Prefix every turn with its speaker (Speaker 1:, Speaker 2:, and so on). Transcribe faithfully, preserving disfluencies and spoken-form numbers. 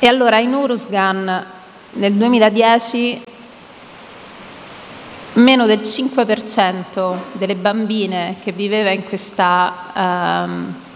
Speaker 1: E allora in Uruzgan nel duemiladieci meno del cinque per cento delle bambine che viveva in questa um,